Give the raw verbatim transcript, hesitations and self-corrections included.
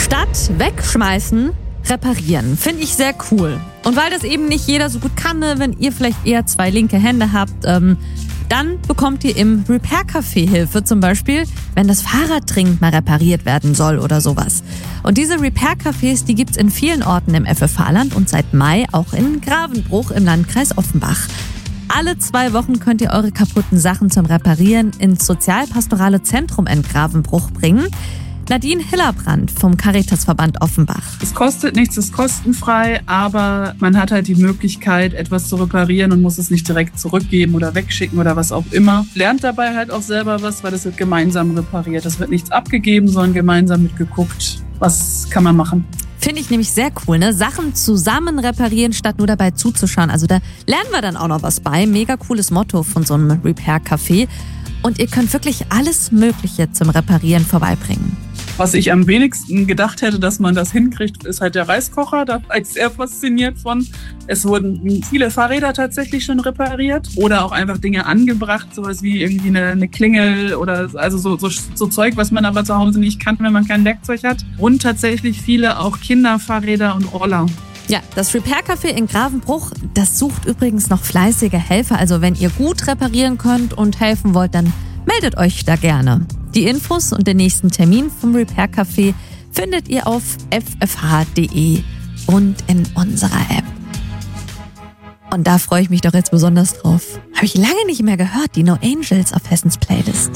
Statt wegschmeißen, reparieren. Finde ich sehr cool. Und weil das eben nicht jeder so gut kann, ne, wenn ihr vielleicht eher zwei linke Hände habt, ähm, dann bekommt ihr im Repair-Café Hilfe, zum Beispiel, wenn das Fahrrad dringend mal repariert werden soll oder sowas. Und diese Repair-Cafés, die gibt's in vielen Orten im F F H-Land und seit Mai auch in Gravenbruch im Landkreis Offenbach. Alle zwei Wochen könnt ihr eure kaputten Sachen zum Reparieren ins Sozialpastorale Zentrum in Gravenbruch bringen. Nadine Hillerbrand vom Caritasverband Offenbach. Es kostet nichts, es ist kostenfrei, aber man hat halt die Möglichkeit, etwas zu reparieren und muss es nicht direkt zurückgeben oder wegschicken oder was auch immer. Lernt dabei halt auch selber was, weil es wird gemeinsam repariert. Es wird nichts abgegeben, sondern gemeinsam mitgeguckt, was kann man machen. Finde ich nämlich sehr cool, ne? Sachen zusammen reparieren, statt nur dabei zuzuschauen. Also da lernen wir dann auch noch was bei. Mega cooles Motto von so einem Repair-Café. Und ihr könnt wirklich alles Mögliche zum Reparieren vorbeibringen. Was ich am wenigsten gedacht hätte, dass man das hinkriegt, ist halt der Reiskocher. Da war ich sehr fasziniert von. Es wurden viele Fahrräder tatsächlich schon repariert oder auch einfach Dinge angebracht, sowas wie irgendwie eine, eine Klingel oder also so, so, so Zeug, was man aber zu Hause nicht kann, wenn man kein Werkzeug hat. Und tatsächlich viele auch Kinderfahrräder und Roller. Ja, das Repair-Café in Gravenbruch, das sucht übrigens noch fleißige Helfer. Also wenn ihr gut reparieren könnt und helfen wollt, dann meldet euch da gerne. Die Infos und den nächsten Termin vom Repair-Café findet ihr auf f f h punkt d e und in unserer App. Und da freue ich mich doch jetzt besonders drauf. Habe ich lange nicht mehr gehört, die No Angels auf Hessens Playlist.